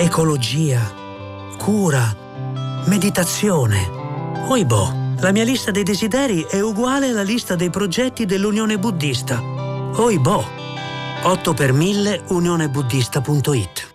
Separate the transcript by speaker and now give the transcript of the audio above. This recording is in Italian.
Speaker 1: ecologia, cura, meditazione. Oibò, la mia lista dei desideri è uguale alla lista dei progetti dell'Unione Buddista. Oibò, 8 per 1000 unionebuddista.it.